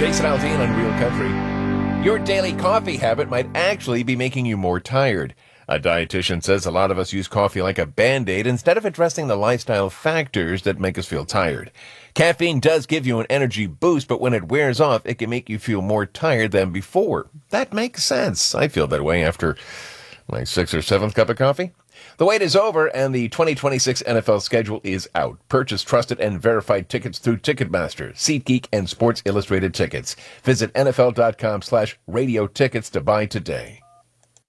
Jason Aldean on Real Country. Your daily coffee habit might actually be making you more tired. A dietitian says a lot of us use coffee like a Band-Aid instead of addressing the lifestyle factors that make us feel tired. Caffeine does give you an energy boost, but when it wears off, it can make you feel more tired than before. That makes sense. I feel that way after my 6th or 7th cup of coffee. The wait is over, and the 2026 NFL schedule is out. Purchase trusted and verified tickets through Ticketmaster, SeatGeek, and Sports Illustrated Tickets. Visit NFL.com/radio tickets to buy today.